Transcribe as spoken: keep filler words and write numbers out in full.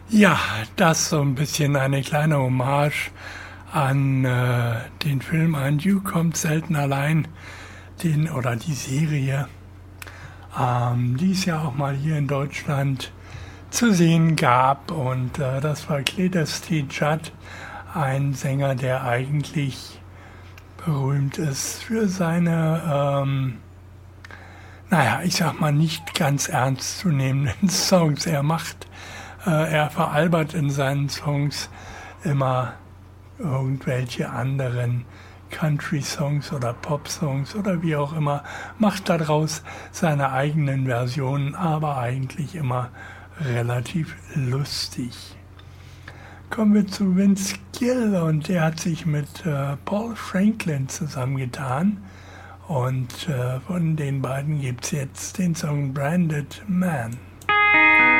Ja, das so ein bisschen eine kleine Hommage an äh, den Film Ein Duke kommt selten allein, den oder die Serie, ähm, die es ja auch mal hier in Deutschland zu sehen gab. Und äh, das war Cletus T. Judd, ein Sänger, der eigentlich berühmt ist für seine, ähm, naja, ich sag mal, nicht ganz ernst zu nehmenden Songs. Er macht Äh, er veralbert in seinen Songs immer irgendwelche anderen Country-Songs oder Pop-Songs oder wie auch immer, macht daraus seine eigenen Versionen, aber eigentlich immer relativ lustig. Kommen wir zu Vince Gill, und der hat sich mit äh, Paul Franklin zusammengetan, und äh, von den beiden gibt es jetzt den Song Branded Man.